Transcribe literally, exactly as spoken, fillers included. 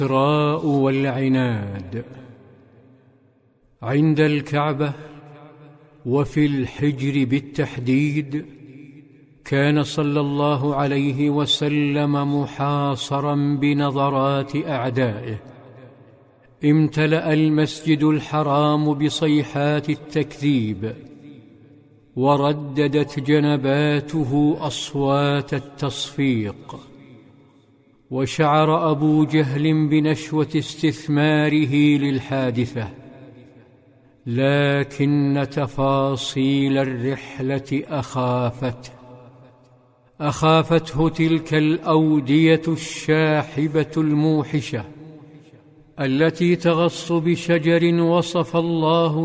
الإسراء والعناد. عند الكعبة وفي الحجر بالتحديد كان صلى الله عليه وسلم محاصرا بنظرات أعدائه. امتلأ المسجد الحرام بصيحات التكذيب، ورددت جنباته أصوات التصفيق، وشعر أبو جهل بنشوة استثماره للحادثة، لكن تفاصيل الرحلة أخافته أخافته تلك الأودية الشاحبة الموحشة التي تغص بشجر وصف الله